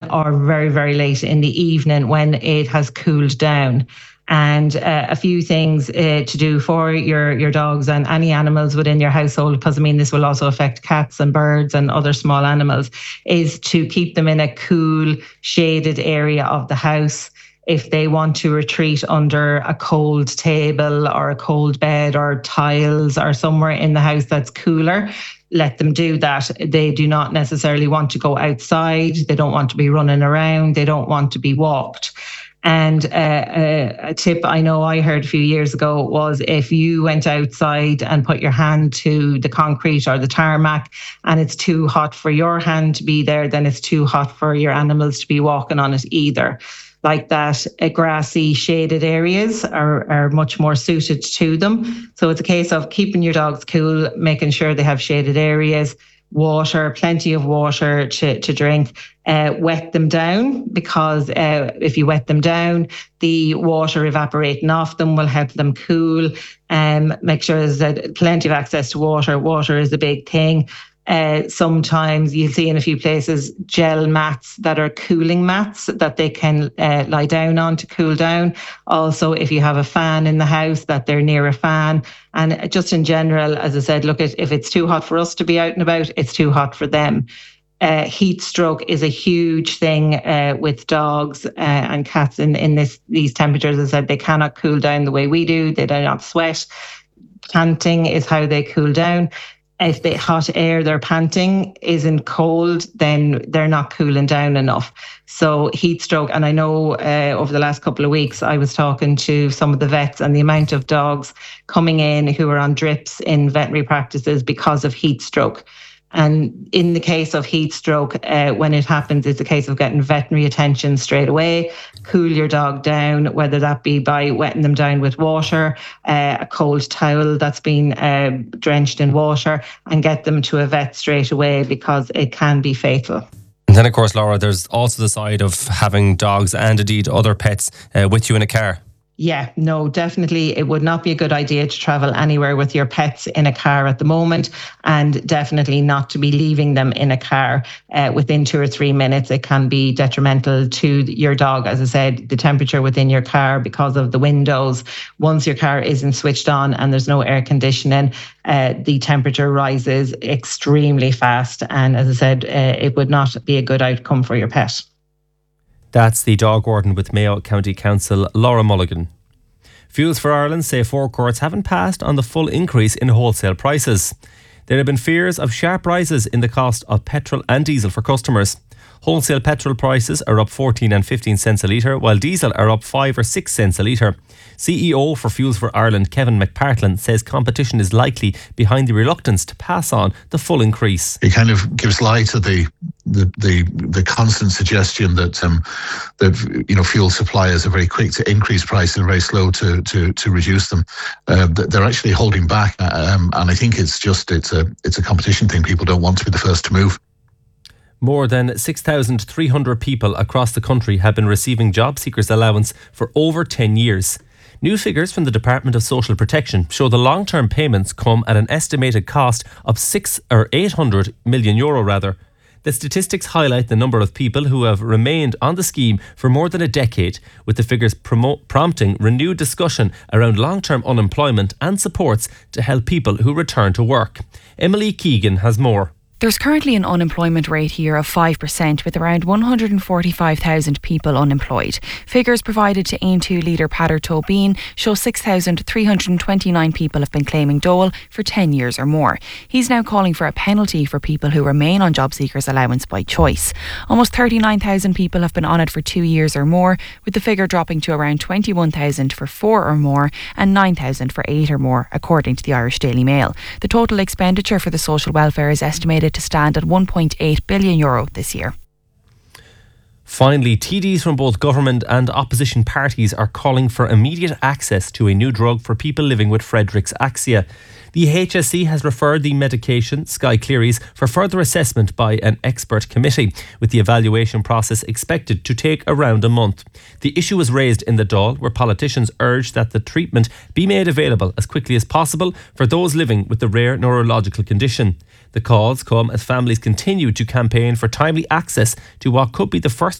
or very, very late in the evening when it has cooled down. And a few things to do for your dogs and any animals within your household, because this will also affect cats and birds and other small animals, is to keep them in a cool, shaded area of the house. If they want to retreat under a cold table or a cold bed or tiles or somewhere in the house that's cooler, let them do that. They do not necessarily want to go outside. They don't want to be running around. They don't want to be walked. And a tip I know I heard a few years ago was if you went outside and put your hand to the concrete or the tarmac and it's too hot for your hand to be there, then it's too hot for your animals to be walking on it either. Like that, grassy, shaded areas are much more suited to them. So it's a case of keeping your dogs cool, making sure they have shaded areas, water, plenty of water to drink, wet them down, because if you wet them down, the water evaporating off them will help them cool. Make sure there's plenty of access to water. Water is a big thing. Sometimes you'll see in a few places gel mats that are cooling mats that they can lie down on to cool down. Also, if you have a fan in the house, that they're near a fan. And just in general, as I said, look, if it's too hot for us to be out and about, it's too hot for them. Heat stroke is a huge thing with dogs and cats in these temperatures. As I said, they cannot cool down the way we do. They do not sweat. Panting is how they cool down. If the hot air they're panting isn't cold, then they're not cooling down enough. So heat stroke, and I know over the last couple of weeks, I was talking to some of the vets and the amount of dogs coming in who are on drips in veterinary practices because of heat stroke. And in the case of heat stroke, when it happens, it's a case of getting veterinary attention straight away. Cool your dog down, whether that be by wetting them down with water, a cold towel that's been drenched in water, and get them to a vet straight away, because it can be fatal. And then, of course, Laura, there's also the side of having dogs and indeed other pets with you in a car. Yeah, no, definitely it would not be a good idea to travel anywhere with your pets in a car at the moment, and definitely not to be leaving them in a car within 2 or 3 minutes. It can be detrimental to your dog. As I said, the temperature within your car, because of the windows, once your car isn't switched on and there's no air conditioning, the temperature rises extremely fast. And as I said, it would not be a good outcome for your pet. That's the dog warden with Mayo County Council, Laura Mulligan. Fuels for Ireland say forecourts haven't passed on the full increase in wholesale prices. There have been fears of sharp rises in the cost of petrol and diesel for customers. Wholesale petrol prices are up 14 and 15 cents a litre, while diesel are up 5 or 6 cents a litre. CEO for Fuels for Ireland, Kevin McPartland, says competition is likely behind the reluctance to pass on the full increase. It kind of gives light to the constant suggestion that fuel suppliers are very quick to increase prices and very slow to reduce them. They're actually holding back, and I think it's a competition thing. People don't want to be the first to move. More than 6,300 people across the country have been receiving job seekers allowance for over 10 years. New figures from the Department of Social Protection show the long-term payments come at an estimated cost of €800 million. The statistics highlight the number of people who have remained on the scheme for more than a decade, with the figures prompting renewed discussion around long-term unemployment and supports to help people who return to work. Emily Keegan has more. There's currently an unemployment rate here of 5%, with around 145,000 people unemployed. Figures provided to Aontú leader Peadar Tóibín show 6,329 people have been claiming dole for 10 years or more. He's now calling for a penalty for people who remain on job seekers allowance by choice. Almost 39,000 people have been on it for 2 years or more, with the figure dropping to around 21,000 for 4 or more and 9,000 for 8 or more, according to the Irish Daily Mail. The total expenditure for the social welfare is estimated to stand at €1.8 billion this year. Finally, TDs from both government and opposition parties are calling for immediate access to a new drug for people living with Friedreich's ataxia. The HSE has referred the medication, Skyclerys, for further assessment by an expert committee, with the evaluation process expected to take around a month. The issue was raised in the Dáil, where politicians urged that the treatment be made available as quickly as possible for those living with the rare neurological condition. The calls come as families continue to campaign for timely access to what could be the first